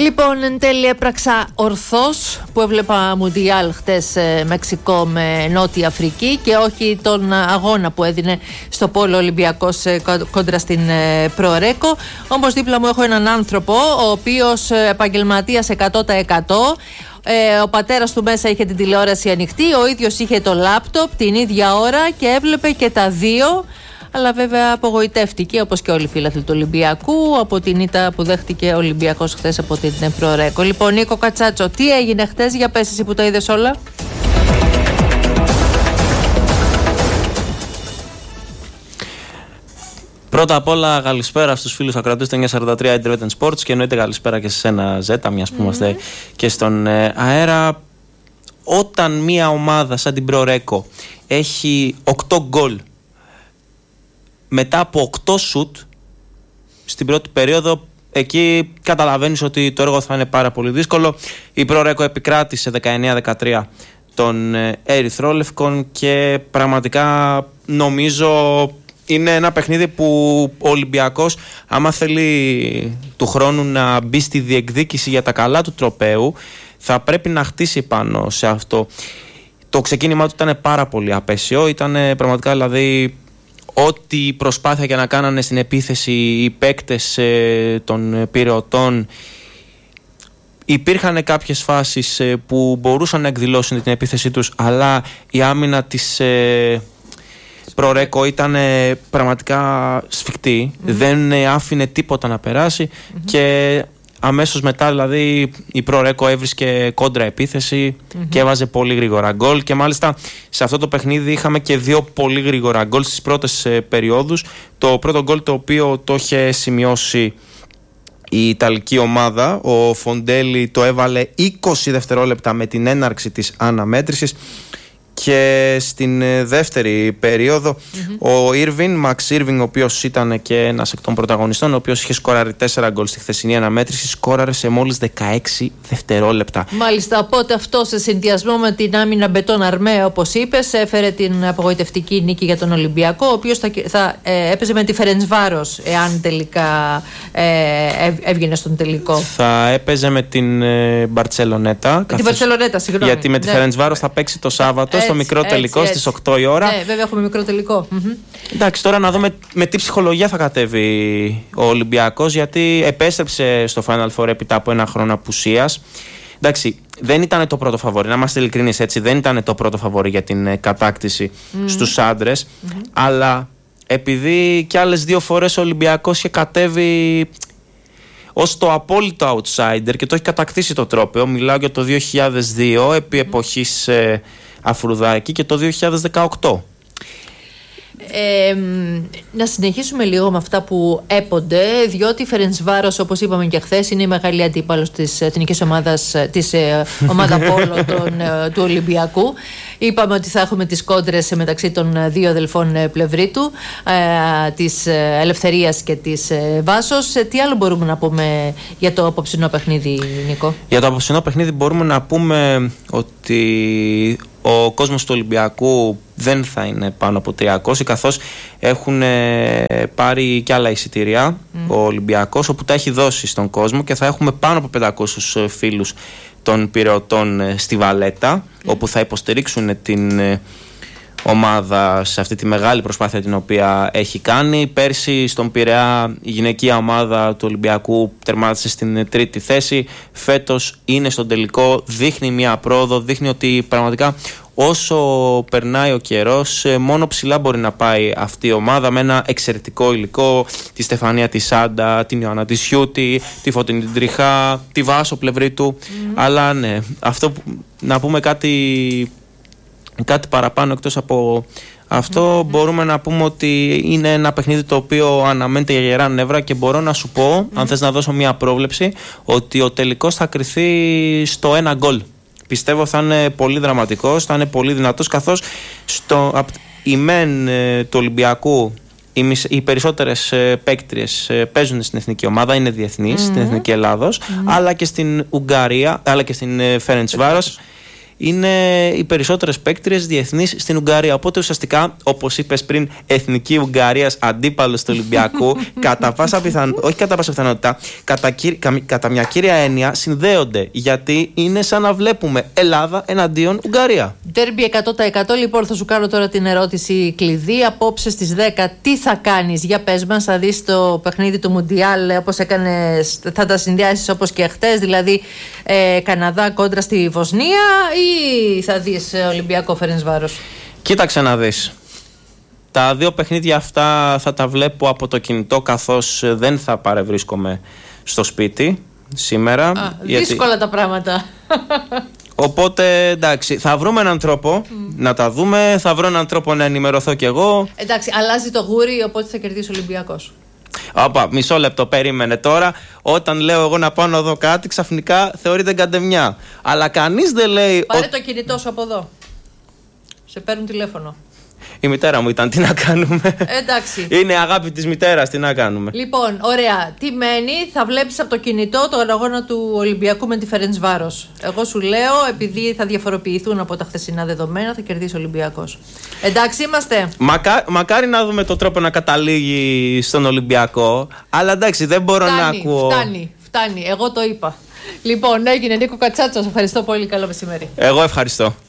Λοιπόν, εν τέλει έπραξα ορθώς που έβλεπα Μουντιάλ χτες Μεξικό με Νότια Αφρική και όχι τον αγώνα που έδινε στο Πόλο Ολυμπιακός κόντρα στην Προορέκο. Όμως δίπλα μου έχω έναν άνθρωπο ο οποίος επαγγελματίας 100%. Ο πατέρας του μέσα είχε την τηλεόραση ανοιχτή, ο ίδιος είχε το λάπτοπ την ίδια ώρα και έβλεπε και τα δύο. Αλλά βέβαια απογοητεύτηκε, όπως και όλοι οι φίλαθλοι του Ολυμπιακού, από την ήττα που δέχτηκε ο Ολυμπιακός χθες από την Προορέκο. Λοιπόν, Νίκο Κατσάτσο, τι έγινε χθες, για πες εσύ που τα είδες όλα. Πρώτα απ' όλα, καλησπέρα στους φίλους ακροατές του 943 Internet Sports και εννοείται καλησπέρα και σε σένα, Ζέτα, μιας που είμαστε και στον αέρα. Όταν μια ομάδα σαν την Προορέκο έχει 8 γκολ μετά από 8 σουτ στην πρώτη περίοδο, εκεί καταλαβαίνεις ότι το έργο θα είναι πάρα πολύ δύσκολο. Η Προορέκο επικράτησε 19-13 των Ερυθρόλευκων και πραγματικά νομίζω είναι ένα παιχνίδι που ο Ολυμπιακός, άμα θέλει του χρόνου να μπει στη διεκδίκηση για τα καλά του τροπαίου, θα πρέπει να χτίσει πάνω σε αυτό. Το ξεκίνημά του ήταν πάρα πολύ απέσιο, ήταν πραγματικά δηλαδή ό,τι προσπάθεια και να κάνανε στην επίθεση οι παίκτες των Πειραιωτών. Υπήρχαν κάποιες φάσεις που μπορούσαν να εκδηλώσουν την επίθεση τους, αλλά η άμυνα της Προορέκο ήταν πραγματικά σφιχτή, δεν άφηνε τίποτα να περάσει και αμέσως μετά δηλαδή η Προορέκο έβρισκε κόντρα επίθεση και έβαζε πολύ γρήγορα γκολ και μάλιστα σε αυτό το παιχνίδι είχαμε και δύο πολύ γρήγορα γκολ στις πρώτες περιόδους. Το πρώτο γκολ το οποίο το είχε σημειώσει η Ιταλική ομάδα, ο Φοντέλη το έβαλε 20 δευτερόλεπτα με την έναρξη της αναμέτρησης. Και στην δεύτερη περίοδο ο Μαξ Ήρβιν, ο οποίος ήταν και ένας εκ των πρωταγωνιστών, ο οποίος είχε σκοράρει 4 γκολ στη χθεσινή αναμέτρηση, σκόραρε σε μόλις 16 δευτερόλεπτα. Μάλιστα, οπότε αυτό σε συνδυασμό με την άμυνα Μπετόν Αρμέ, όπως είπες, έφερε την απογοητευτική νίκη για τον Ολυμπιακό, ο οποίος θα έπαιζε με τη Φερεντσβάρος εάν τελικά έβγαινε στον τελικό. Θα έπαιζε με την Μπαρτσελονέτα. Την Μπαρτσελονέτα, συγγνώμη. Γιατί με τη Φερεντσβάρος θα παίξει το Σάββατο στο μικρό τελικό στις 8 η ώρα. Ναι, βέβαια έχουμε μικρό τελικό. Εντάξει, τώρα να δούμε με τι ψυχολογία θα κατέβει ο Ολυμπιακός, γιατί επέστρεψε στο Final Four έπειτα από ένα χρόνο απουσίας. Εντάξει, δεν ήταν το πρώτο φαβορί, να είμαστε ειλικρινείς έτσι, δεν ήταν το πρώτο φαβορί για την κατάκτηση στους άντρες, αλλά επειδή και άλλες δύο φορές ο Ολυμπιακός είχε κατέβει ως το απόλυτο outsider και το έχει κατακτήσει το τρόπαιο, μιλάω για το 2002 επί εποχής Αφρουδάκη και το 2018. Να συνεχίσουμε λίγο με αυτά που έπονται, διότι η Φερεντσβάρος, όπως είπαμε και χθες, είναι η μεγάλη αντίπαλος της εθνικής ομάδας, της ομάδα Πόλο του Ολυμπιακού. Είπαμε ότι θα έχουμε τις κόντρες μεταξύ των δύο αδελφών Πλευρίτου, της Ελευθερίας και της Βάσος. Τι άλλο μπορούμε να πούμε για το απόψινό παιχνίδι, Νίκο? Για το απόψινό παιχνίδι μπορούμε να πούμε ότι ο κόσμος του Ολυμπιακού δεν θα είναι πάνω από 300, καθώς έχουν πάρει και άλλα εισιτήρια ο Ολυμπιακός, όπου τα έχει δώσει στον κόσμο και θα έχουμε πάνω από 500 φίλους των Πειραιωτών στη Βαλέτα, όπου θα υποστηρίξουν την ομάδα σε αυτή τη μεγάλη προσπάθεια την οποία έχει κάνει. Πέρσι στον Πειραιά η γυναικεία ομάδα του Ολυμπιακού τερμάτισε στην τρίτη θέση. Φέτος είναι στον τελικό, δείχνει μια πρόοδο, δείχνει ότι πραγματικά όσο περνάει ο καιρός μόνο ψηλά μπορεί να πάει αυτή η ομάδα, με ένα εξαιρετικό υλικό, τη Στεφανία τη Σάντα, την Ιωάννα τη Σιούτη, τη Φωτεινή την Τριχά, τη Βάσο Πλευρίτου. Αλλά ναι, αυτό, να πούμε κάτι παραπάνω εκτός από αυτό, μπορούμε να πούμε ότι είναι ένα παιχνίδι το οποίο αναμένεται για γερά νεύρα και μπορώ να σου πω, αν θες να δώσω μια πρόβλεψη, ότι ο τελικός θα κριθεί στο 1 γκολ. Πιστεύω θα είναι πολύ δραματικός, θα είναι πολύ δυνατός, καθώς η μεν του Ολυμπιακού οι περισσότερες παίκτριες παίζουν στην εθνική ομάδα, είναι διεθνείς, στην εθνική Ελλάδος, αλλά και στην Ουγγαρία, αλλά και στην Φερεντσβάρος. είναι οι περισσότερες παίκτριες διεθνείς στην Ουγγαρία. Οπότε ουσιαστικά, όπως είπες πριν, εθνική Ουγγαρίας αντίπαλος του Ολυμπιακού, κατά πάσα πιθανότητα, κατά μια κύρια έννοια συνδέονται. Γιατί είναι σαν να βλέπουμε Ελλάδα εναντίον Ουγγαρία. Ντέρμπι 100%. Λοιπόν, θα σου κάνω τώρα την ερώτηση κλειδί. Απόψε στις 10, τι θα κάνεις? Για πες μας, θα δεις το παιχνίδι του Μουντιάλ όπως έκανες, θα τα συνδυάσεις όπως και χτες, δηλαδή Καναδά κόντρα στη Βοσνία, ή θα δεις Ολυμπιακό Φερεντσβάρος? Κοίταξε να δεις. Τα δύο παιχνίδια αυτά θα τα βλέπω από το κινητό, καθώς δεν θα παρευρίσκομαι στο σπίτι σήμερα. Δύσκολα τα πράγματα. Οπότε εντάξει, θα βρούμε έναν τρόπο να τα δούμε, θα βρω έναν τρόπο να ενημερωθώ κι εγώ. Εντάξει, αλλάζει το γούρι, οπότε θα κερδίσει ο Ολυμπιακός. Μισό λεπτό, περίμενε τώρα. Όταν λέω εγώ να πάω να δω κάτι, ξαφνικά θεωρείται καντεμιά. Αλλά κανείς δεν λέει. Πάρε το κινητό σου από εδώ. Σε παίρνουν τηλέφωνο. Η μητέρα μου ήταν, τι να κάνουμε. Εντάξει. Είναι αγάπη της μητέρας, τι να κάνουμε. Λοιπόν, ωραία. Τι μένει, θα βλέπεις από το κινητό τον αγώνα του Ολυμπιακού με τη Φερεντσβάρος. Εγώ σου λέω, επειδή θα διαφοροποιηθούν από τα χθεσινά δεδομένα, θα κερδίσει ο Ολυμπιακός. Εντάξει είμαστε. Μακάρι να δούμε τον τρόπο να καταλήγει στον Ολυμπιακό. Αλλά εντάξει, δεν μπορώ να ακούω. Φτάνει. Εγώ το είπα. Λοιπόν, έγινε Νίκο Κατσάτσος. Ευχαριστώ πολύ. Καλό μεσημέρι. Εγώ ευχαριστώ.